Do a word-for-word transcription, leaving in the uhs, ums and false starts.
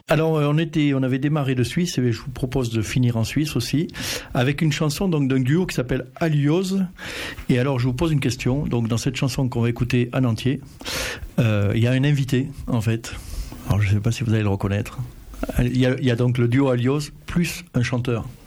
Alors on était, on avait démarré de Suisse et je vous propose de finir en Suisse aussi avec une chanson donc d'un duo qui s'appelle Alios. Et alors je vous pose une question. Donc dans cette chanson qu'on va écouter en entier, euh, il y a un invité en fait. Alors je ne sais pas si vous allez le reconnaître. Il y a, il y a donc le duo Alios plus un chanteur.